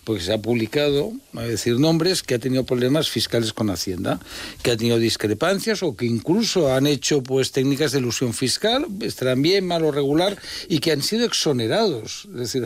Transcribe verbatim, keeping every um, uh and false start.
porque se ha publicado, a decir nombres, que ha tenido problemas fiscales con Hacienda, que ha tenido discrepancias o que incluso han hecho pues técnicas de elusión fiscal, estarán bien, mal o regular, y que han sido exonerados. Es decir,